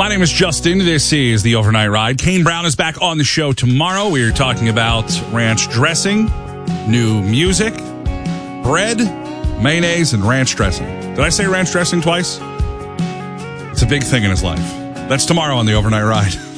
My name is Justin. This is The Overnight Ride. Kane Brown is back on the show tomorrow. We are talking about ranch dressing, new music, bread, mayonnaise, and ranch dressing. Did I say ranch dressing twice? It's a big thing in his life. That's tomorrow on The Overnight Ride.